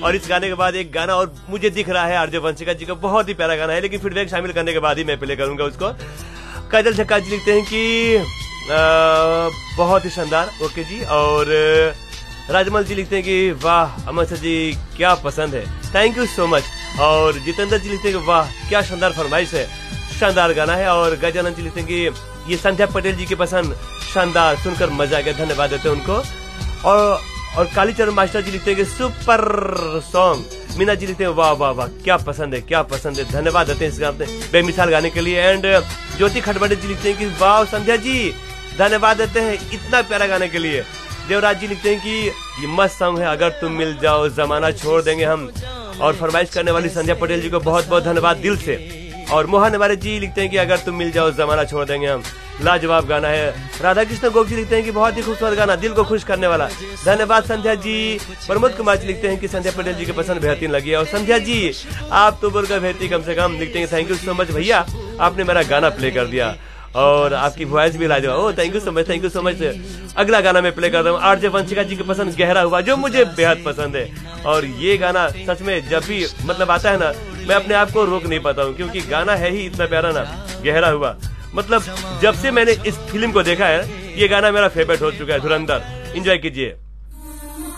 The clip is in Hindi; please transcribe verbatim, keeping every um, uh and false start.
और इस गाने के बाद एक गाना और मुझे दिख रहा है आरजे वंशिका जी का, बहुत ही प्यारा गाना है, लेकिन फीडबैक शामिल करने के बाद ही मैं प्ले करूंगा उसको। काजल झक्का जी लिखते हैं कि आ, बहुत ही शानदार, ओके जी। और राजमल जी लिखते हैं कि वाह अमर सर जी क्या पसंद है, थैंक यू सो मच। और जितेंद्र जी लिखते हैं कि वाह क्या शानदार फरमाइश है, शानदार गाना है। और गजानंद जी लिखते हैं कि ये संध्या पटेल जी की पसंद, शानदार, सुनकर मजा आ गया, धन्यवाद देते हैं उनको। और और कालीचरण मास्टर जी लिखते हैं कि सुपर सॉन्ग। मीना जी लिखते हैं वाह वाह वाह क्या पसंद है, क्या पसंद है, धन्यवाद देते हैं इस गाने बेमिसाल गाने के लिए। एंड ज्योति खटबड़े जी लिखते हैं कि वाह संध्या जी, धन्यवाद देते हैं इतना प्यारा गाने के लिए। देवराज जी लिखते हैं कि ये मस्त सॉन्ग है, अगर तुम मिल जाओ जमाना छोड़ देंगे हम। और फरमाइश करने वाली संध्या पटेल जी को बहुत बहुत धन्यवाद दिल से। और मोहन हमारे जी लिखते हैं कि अगर तुम मिल जाओ जमाना छोड़ देंगे हम, लाजवाब गाना है। राधा कृष्ण गोप जी लिखते हैं कि बहुत ही खूबसूरत गाना, दिल को खुश करने वाला, धन्यवाद संध्या जी। प्रमोद कुमार जी लिखते हैं कि संध्या पटेल जी की पसंद बेहतरीन लगी है। और संध्या जी आप तो बोलकर भेजती कम से कम, लिखते हैं थैंक यू सो मच भैया, आपने मेरा गाना प्ले कर दिया और आपकी वॉइस भी लाजवाब। ओ thank you so much, thank you so much. अगला गाना मैं प्ले कर रहा हूँ आरजे वंशिका जी की पसंद गहरा हुआ, जो मुझे बेहद पसंद है। और ये गाना सच में जब भी मतलब आता है ना, मैं अपने आप को रोक नहीं पाता हूँ, क्योंकि गाना है ही इतना प्यारा ना, गहरा हुआ। मतलब जब से मैंने इस फिल्म को देखा है, ये गाना मेरा फेवरेट हो चुका है। धुरंधर, एंजॉय कीजिए।